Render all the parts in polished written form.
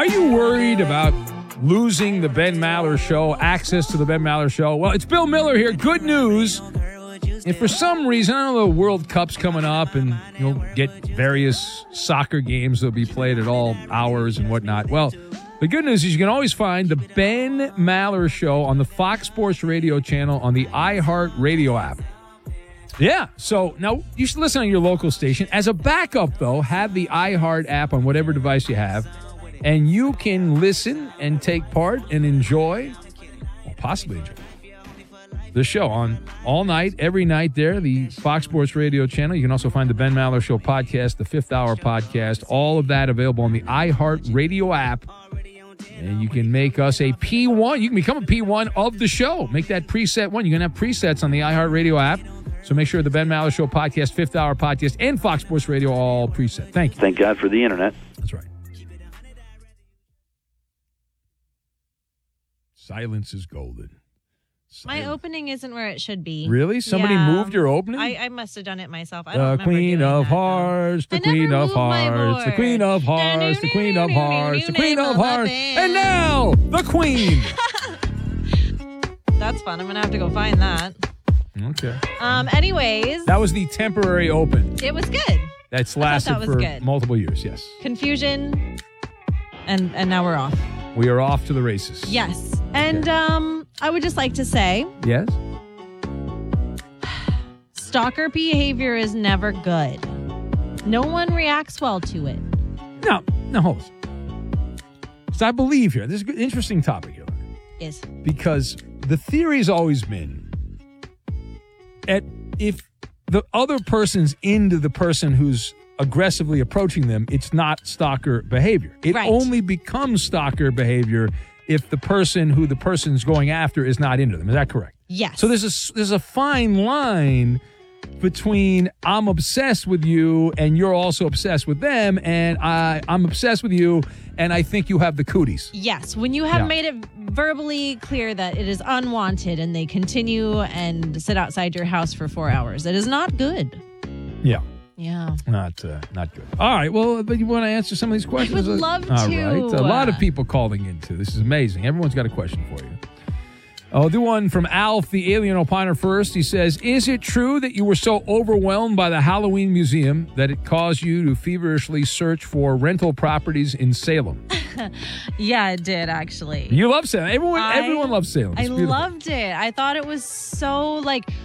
Are you worried about losing the Ben Maller Show, access to the Ben Maller Show? Well, it's Bill Miller here. Good news. If for some reason, I don't know, the World Cup's coming up and you'll get various soccer games that'll be played at all hours and whatnot. Well, the good news is you can always find the Ben Maller Show on the Fox Sports Radio channel on the iHeart Radio app. Yeah, so now you should listen on your local station. As a backup, though, have the iHeart app on whatever device you have, and you can listen and take part and enjoy, or possibly enjoy, the show on all night, every night there, the Fox Sports Radio channel. You can also find the Ben Maller Show podcast, the Fifth Hour podcast, all of that available on the iHeart Radio app. And you can make us a P1. You can become a P1 of the show. Make that preset one. You can have presets on the iHeart Radio app. So make sure the Ben Maller Show podcast, Fifth Hour podcast, and Fox Sports Radio all preset. Thank you. Thank God for the internet. That's right. Silence is golden. My opening isn't where it should be. Really? Somebody moved your opening? I must have done it myself. I don't the Queen of Hearts, the Queen of Hearts, the Queen of Hearts, the Queen of Hearts, the Queen of Hearts, and now the Queen. That's fun. I'm gonna have to go find that. Okay. Anyways, that was the temporary open. It was good. That's lasted for multiple years. Yes. Confusion, and now we're off. We are off to the races. Yes, and I would just like to say, yes, stalker behavior is never good. No one reacts well to it. No, hold on. So I believe here, this is an interesting topic here. Is because the theory's always been if the other person's into the person who's aggressively approaching them, it's not stalker behavior. It only becomes stalker behavior if the person who the person's going after is not into them. Is that correct? Yes. So there's a fine line between I'm obsessed with you and you're also obsessed with them, and I'm obsessed with you and I think you have the cooties. Yes, when you have made it verbally clear that it is unwanted and they continue and sit outside your house for 4 hours, it is not good. Yeah. Yeah. Not good. All right. Well, but you want to answer some of these questions? I would love to. All right. A lot of people calling in, too. This is amazing. Everyone's got a question for you. I'll do one from Alf, the alien opiner, first. He says, is it true that you were so overwhelmed by the Halloween museum that it caused you to feverishly search for rental properties in Salem? Yeah, it did, actually. You love Salem. Everyone loves Salem. I loved it. I thought it was so,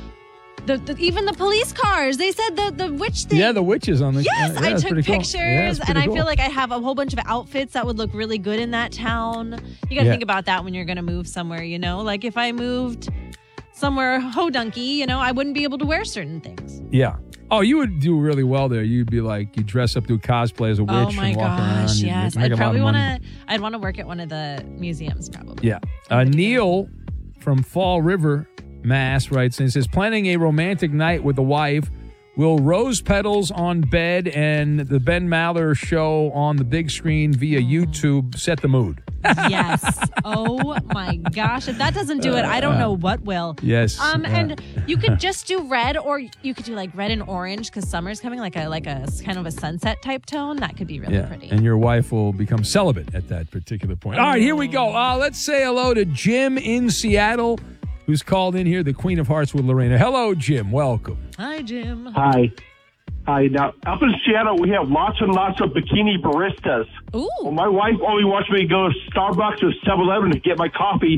even the police cars, they said the witch thing. Yeah, the witches on the... Yes, I took pictures, cool. I feel like I have a whole bunch of outfits that would look really good in that town. You got to think about that when you're going to move somewhere, Like if I moved somewhere hodunky, I wouldn't be able to wear certain things. Yeah. Oh, you would do really well there. You'd be like, you dress up, do cosplay as a witch and walk around. Yes. I'd probably want to work at one of the museums, probably. Yeah. Neil from Fall River, Mass, writes and says, planning a romantic night with the wife. Will rose petals on bed and the Ben Maller Show on the big screen via YouTube set the mood? Yes. Oh my gosh. If that doesn't do it, I don't know what will. Yes. And you could just do red, or you could do like red and orange because summer's coming, like a kind of a sunset type tone. That could be really pretty. And your wife will become celibate at that particular point. All right, here we go. Let's say hello to Jim in Seattle, who's called in here, the Queen of Hearts with Lorena. Hello, Jim. Welcome. Hi, Jim. Hi. Now, up in Seattle, we have lots and lots of bikini baristas. Ooh. Well, my wife only wants me to go to Starbucks or 7-Eleven to get my coffee